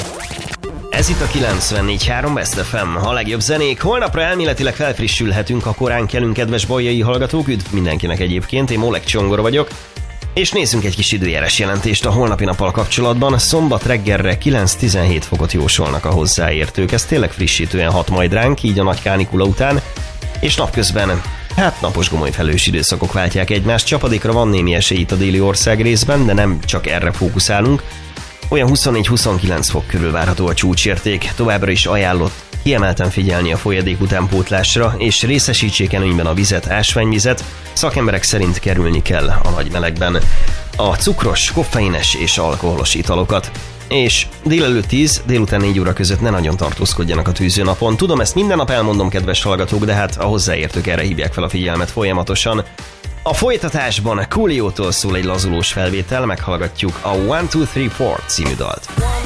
Ez itt a 94.3 Best FM, a legjobb zenék. Holnapra elméletileg felfrissülhetünk, a korán kelünk, kedves bajai hallgatók. Üdv mindenkinek egyébként, én Molek Csongor vagyok. És nézzünk egy kis időjárás jelentést a holnapi nappal kapcsolatban. Szombat reggelre 9-17 fokot jósolnak a hozzáértők. Ez tényleg frissítően hat majd ránk, így a nagy kánikula után. És napközben, napos gomoly felhős időszakok váltják egymást. Csapadékra van némi esély itt a déli ország részben, de nem csak erre fókuszálunk. Olyan 24-29 fok körül várható a csúcsérték. Továbbra is ajánlott kiemelten figyelni a folyadék utánpótlásra, és részesítsék előnyben a vizet, ásványvizet. Szakemberek szerint kerülni kell a nagy melegben a cukros, koffeines és alkoholos italokat. És délelőtt 10, délután 4 óra között ne nagyon tartózkodjanak a tűzőnapon. Tudom, ezt minden nap elmondom, kedves hallgatók, de hát a hozzáértők erre hívják fel a figyelmet folyamatosan. A folytatásban Coolio-tól szól egy lazulós felvétel, meghallgatjuk a 1, 2, 3, 4 című dalt.